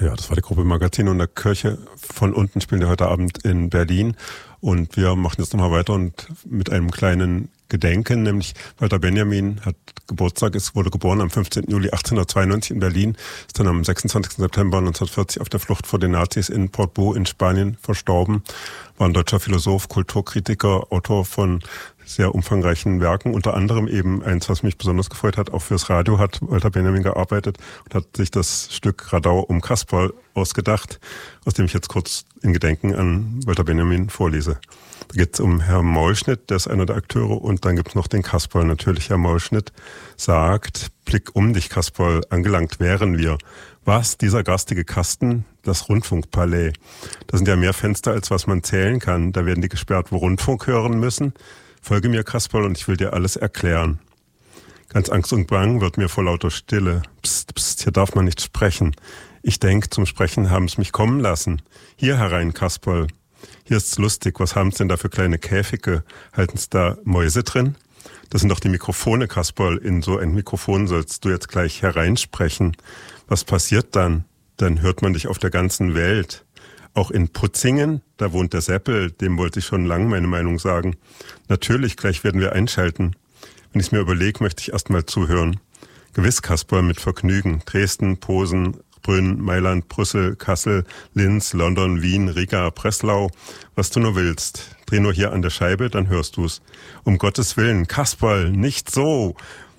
Ja, das war die Gruppe Magazin und der Kirche von unten, spielen wir heute Abend in Berlin. Und wir machen jetzt nochmal weiter und mit einem kleinen Gedenken, nämlich Walter Benjamin hat Geburtstag, wurde geboren am 15. Juli 1892 in Berlin, ist dann am 26. September 1940 auf der Flucht vor den Nazis in Portbou in Spanien verstorben, war ein deutscher Philosoph, Kulturkritiker, Autor von sehr umfangreichen Werken, unter anderem eben eins, was mich besonders gefreut hat, auch fürs Radio hat Walter Benjamin gearbeitet und hat sich das Stück Radau um Kasperl ausgedacht, aus dem ich jetzt kurz in Gedenken an Walter Benjamin vorlese. Da geht es um Herrn Maulschnitt, der ist einer der Akteure, und dann gibt es noch den Kasperl. Natürlich, Herr Maulschnitt sagt: Blick um dich, Kasperl, angelangt wären wir. Was, dieser garstige Kasten? Das Rundfunkpalais. Da sind ja mehr Fenster, als was man zählen kann. Da werden die gesperrt, wo Rundfunk hören müssen. Folge mir, Kasperl, und ich will dir alles erklären. Ganz Angst und Bang wird mir vor lauter Stille. Psst, psst, hier darf man nicht sprechen. Ich denk, zum Sprechen haben's mich kommen lassen. Hier herein, Kasperl. Hier ist's lustig. Was haben's denn da für kleine Käfige? Halten's da Mäuse drin? Das sind doch die Mikrofone, Kasperl. In so ein Mikrofon sollst du jetzt gleich hereinsprechen. Was passiert dann? Dann hört man dich auf der ganzen Welt. Auch in Putzingen, da wohnt der Seppel, dem wollte ich schon lang meine Meinung sagen. Natürlich, gleich werden wir einschalten. Wenn ich es mir überlege, möchte ich erst mal zuhören. Gewiss, Kasperl, mit Vergnügen. Dresden, Posen, Brünn, Mailand, Brüssel, Kassel, Linz, London, Wien, Riga, Breslau, was du nur willst. Dreh nur hier an der Scheibe, dann hörst du's. Um Gottes Willen, Kasperl, nicht so!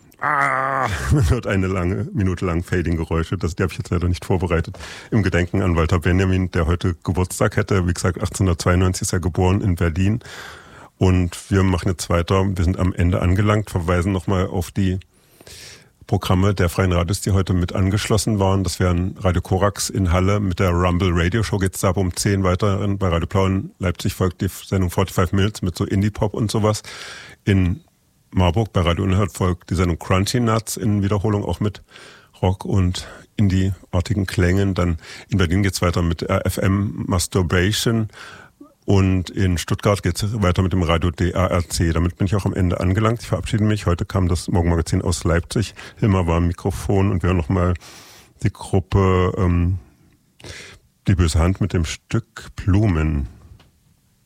Man hört eine Minute lang Fading-Geräusche, die habe ich jetzt leider nicht vorbereitet, im Gedenken an Walter Benjamin, der heute Geburtstag hätte. Wie gesagt, 1892 ist er geboren in Berlin. Und wir machen jetzt weiter, wir sind am Ende angelangt, verweisen nochmal auf die Programme der Freien Radios, die heute mit angeschlossen waren. Das wären Radio Korax in Halle, mit der Rumble Radio Show geht's da ab um 10 weiter. Bei Radio Blau in Leipzig folgt die Sendung 45 Minutes mit so Indie-Pop und sowas. In Marburg bei Radio Unerhört folgt die Sendung Crunchy Nuts in Wiederholung, auch mit Rock und Indie-artigen Klängen. Dann in Berlin geht's weiter mit RFM Masturbation und in Stuttgart geht's weiter mit dem Radio DARC. Damit bin ich auch am Ende angelangt. Ich verabschiede mich. Heute kam das Morgenmagazin aus Leipzig. Hilmar war am Mikrofon und wir hören nochmal die Gruppe Die böse Hand mit dem Stück Blumen.